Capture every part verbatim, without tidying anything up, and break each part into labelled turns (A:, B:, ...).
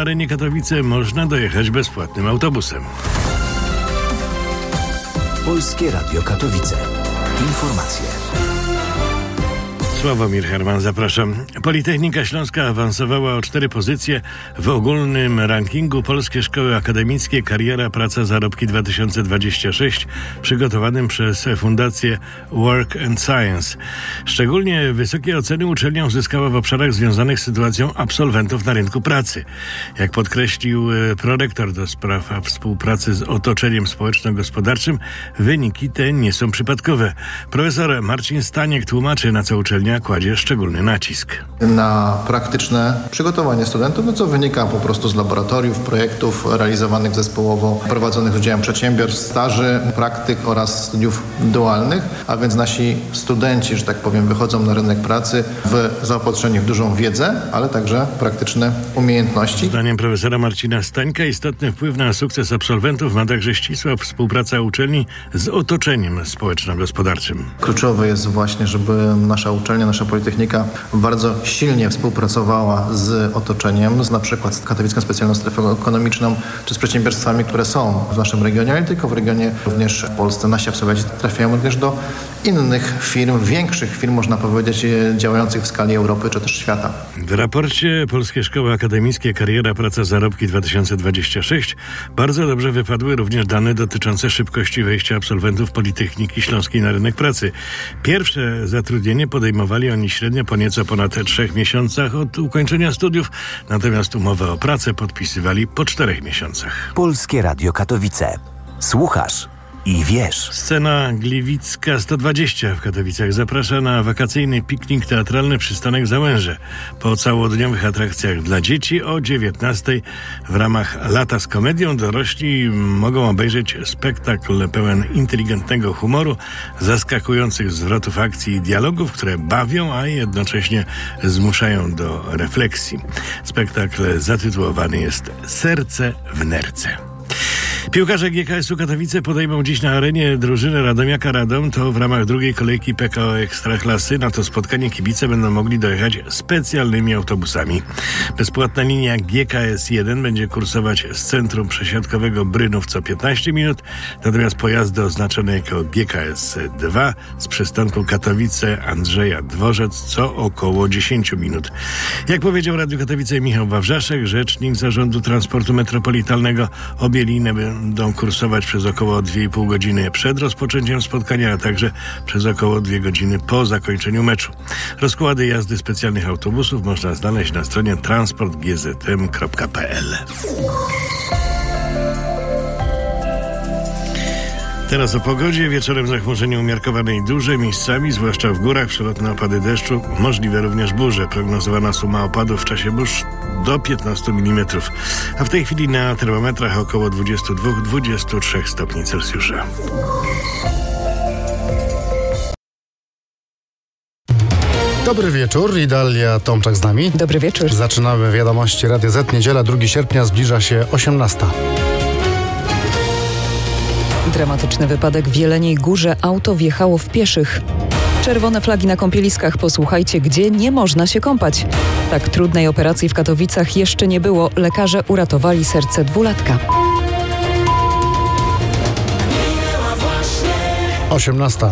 A: Arenie Katowice można dojechać bezpłatnym autobusem.
B: Polskie Radio Katowice. Informacje.
A: Sławomir Herman, zapraszam. Politechnika Śląska awansowała o cztery pozycje w ogólnym rankingu Polskie Szkoły Akademickie Kariera, Praca, Zarobki dwa tysiące dwadzieścia sześć przygotowanym przez Fundację Work and Science. Szczególnie wysokie oceny uczelnia uzyskała w obszarach związanych z sytuacją absolwentów na rynku pracy. Jak podkreślił prorektor do spraw współpracy z otoczeniem społeczno-gospodarczym, wyniki te nie są przypadkowe. Profesor Marcin Staniek tłumaczy, na co uczelnia kładzie szczególny nacisk.
C: Na praktyczne przygotowanie studentów, no co wynika po prostu z laboratoriów, projektów realizowanych zespołowo, prowadzonych z udziałem przedsiębiorstw, staży, praktyk oraz studiów dualnych, a więc nasi studenci, że tak powiem, wychodzą na rynek pracy w zaopatrzeniu w dużą wiedzę, ale także praktyczne umiejętności.
A: Zdaniem profesora Marcina Stańka istotny wpływ na sukces absolwentów ma także ścisła współpraca uczelni z otoczeniem społeczno-gospodarczym.
C: Kluczowe jest właśnie, żeby nasza uczelnia, nasza Politechnika bardzo silnie współpracowała z otoczeniem, z na przykład z Katowicką Specjalną Strefą Ekonomiczną, czy z przedsiębiorstwami, które są w naszym regionie, ale nie tylko w regionie, również w Polsce. Nasi absolwenci trafiają również do innych firm, większych firm, można powiedzieć, działających w skali Europy, czy też świata.
A: W raporcie Polskie Szkoły Akademickie Kariera, Praca, Zarobki dwa tysiące dwadzieścia sześć bardzo dobrze wypadły również dane dotyczące szybkości wejścia absolwentów Politechniki Śląskiej na rynek pracy. Pierwsze zatrudnienie podejmowali oni średnio po nieco ponad trzech miesiącach od ukończenia studiów, natomiast umowę o pracę podpisywali po czterech miesiącach.
B: Polskie Radio Katowice. Słuchasz i wiesz.
A: Scena Gliwicka sto dwadzieścia w Katowicach zaprasza na wakacyjny piknik teatralny Przystanek Załęże. Po całodniowych atrakcjach dla dzieci o dziewiętnastej w ramach Lata z komedią dorośli mogą obejrzeć spektakl pełen inteligentnego humoru, zaskakujących zwrotów akcji i dialogów, które bawią, a jednocześnie zmuszają do refleksji. Spektakl zatytułowany jest Serce w nerce. Piłkarze G K S-u Katowice podejmą dziś na arenie drużynę Radomiaka Radom. To w ramach drugiej kolejki P K O Ekstraklasy. Na to spotkanie kibice będą mogli dojechać specjalnymi autobusami. Bezpłatna linia G K S jeden będzie kursować z centrum przesiadkowego Brynów co piętnaście minut, natomiast pojazdy oznaczone jako G K S dwa z przystanku Katowice Andrzeja Dworzec co około dziesięć minut. Jak powiedział Radiu Katowice Michał Wawrzaszek, rzecznik Zarządu Transportu Metropolitalnego, obie linie będą kursować przez około dwie i pół godziny przed rozpoczęciem spotkania, a także przez około dwie godziny po zakończeniu meczu. Rozkłady jazdy specjalnych autobusów można znaleźć na stronie transport g z m kropka p l. Teraz o pogodzie. Wieczorem zachmurzenie umiarkowane i duże, miejscami, zwłaszcza w górach, przelotne opady deszczu, możliwe również burze. Prognozowana suma opadów w czasie burz do piętnastu milimetrów. A w tej chwili na termometrach około dwadzieścia dwa do dwudziestu trzech stopni Celsjusza.
D: Dobry wieczór, Idalia Tomczak z nami.
E: Dobry wieczór.
D: Zaczynamy wiadomości Radia Z. Niedziela, drugiego sierpnia, zbliża się osiemnasta.
E: Dramatyczny wypadek w Jeleniej Górze. Auto wjechało w pieszych. Czerwone flagi na kąpieliskach. Posłuchajcie, gdzie nie można się kąpać. Tak trudnej operacji w Katowicach jeszcze nie było. Lekarze uratowali serce dwulatka.
D: osiemnasta.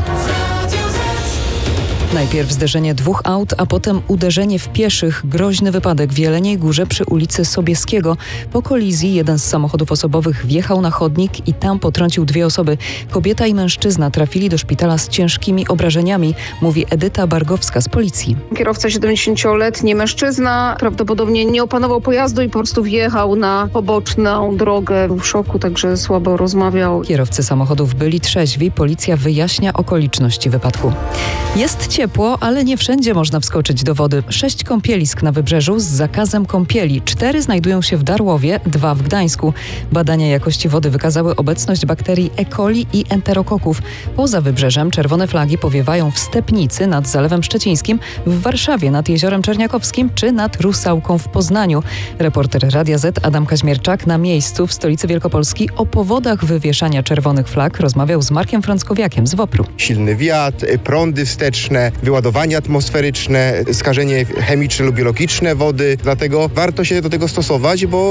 E: Najpierw zderzenie dwóch aut, a potem uderzenie w pieszych. Groźny wypadek w Jeleniej Górze przy ulicy Sobieskiego. Po kolizji jeden z samochodów osobowych wjechał na chodnik i tam potrącił dwie osoby. Kobieta i mężczyzna trafili do szpitala z ciężkimi obrażeniami, mówi Edyta Bargowska z policji.
F: Kierowca siedemdziesięcioletni mężczyzna prawdopodobnie nie opanował pojazdu i po prostu wjechał na poboczną drogę. Był w szoku, także słabo rozmawiał.
E: Kierowcy samochodów byli trzeźwi. Policja wyjaśnia okoliczności wypadku. Jest ciepło, ale nie wszędzie można wskoczyć do wody. Sześć kąpielisk na wybrzeżu z zakazem kąpieli. Cztery znajdują się w Darłowie, dwa w Gdańsku. Badania jakości wody wykazały obecność bakterii E. coli i enterokoków. Poza wybrzeżem czerwone flagi powiewają w Stepnicy nad Zalewem Szczecińskim, w Warszawie nad Jeziorem Czerniakowskim czy nad Rusałką w Poznaniu. Reporter Radia Z Adam Kaźmierczak na miejscu w stolicy Wielkopolski o powodach wywieszania czerwonych flag rozmawiał z Markiem Frąckowiakiem z WOPR-u.
G: Silny wiatr, prądy wsteczne, wyładowanie atmosferyczne, skażenie chemiczne lub biologiczne wody. Dlatego warto się do tego stosować, bo